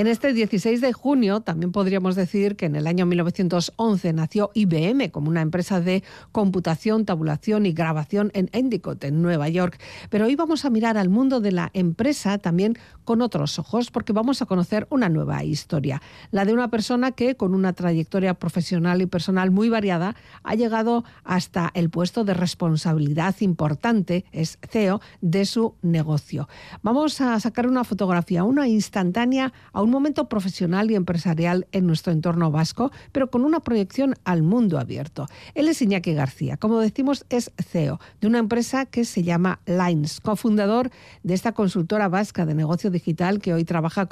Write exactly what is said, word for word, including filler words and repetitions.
En este dieciséis de junio también podríamos decir que en el año mil novecientos once nació I B M como una empresa de computación, tabulación y grabación en Endicott, en Nueva York. Pero hoy vamos a mirar al mundo de la empresa también con otros ojos, porque vamos a conocer una nueva historia, la de una persona que con una trayectoria profesional y personal muy variada ha llegado hasta el puesto de responsabilidad importante, es C E O, de su negocio. Vamos a sacar una fotografía, una instantánea a un momento profesional y empresarial en nuestro entorno vasco, pero con una proyección al mundo abierto. Él es Iñaki García, como decimos es C E O de una empresa que se llama Lines, cofundador de esta consultora vasca de negocio digital que hoy trabaja